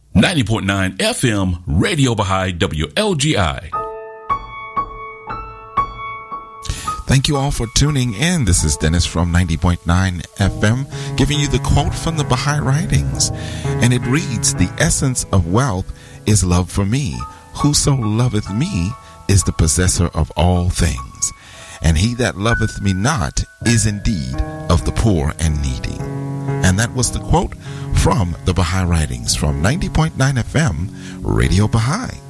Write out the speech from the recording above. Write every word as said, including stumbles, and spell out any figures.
ninety point nine F M, Radio Baha'i, W L G I. Thank you all for tuning in. This is Dennis from ninety point nine F M, giving you the quote from the Baha'i Writings. And it reads, "The essence of wealth is love for me. Whoso loveth me is the possessor of all things. And he that loveth me not is indeed of the poor and needy." And that was the quote from the Baha'i Writings from ninety point nine F M, Radio Baha'i.